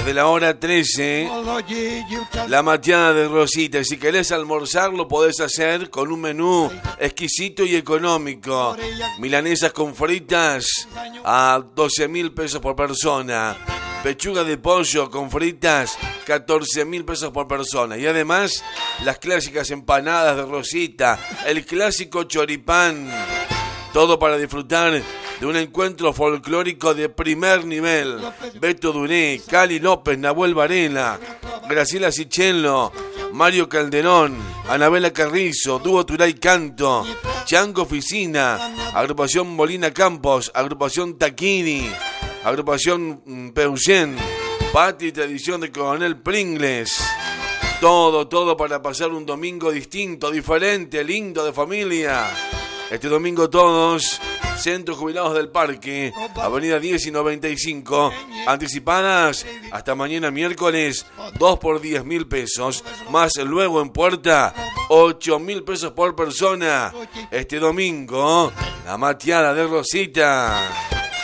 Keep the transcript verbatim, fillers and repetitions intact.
desde la hora trece, la mateada de Rosita. Y si querés almorzar, lo podés hacer con un menú exquisito y económico. Milanesas con fritas a doce mil pesos por persona. Pechuga de pollo con fritas, catorce mil pesos por persona. Y además, las clásicas empanadas de Rosita, el clásico choripán. Todo para disfrutar de un encuentro folclórico de primer nivel. Beto Duré, Cali López, Nahuel Varela, Graciela Sichello, Mario Calderón, Anabela Carrizo, Dúo Turay Canto, Chango Oficina, Agrupación Molina Campos, Agrupación Taquini, Agrupación Peugen, Patria y Tradición de Coronel Pringles. Todo, todo para pasar un domingo distinto, diferente, lindo, de familia. Este domingo todos, Centro Jubilados del Parque, Avenida diez y noventa y cinco, anticipadas hasta mañana miércoles, dos por diez mil pesos, más luego en puerta, ocho mil pesos por persona. Este domingo, la mateada de Rosita.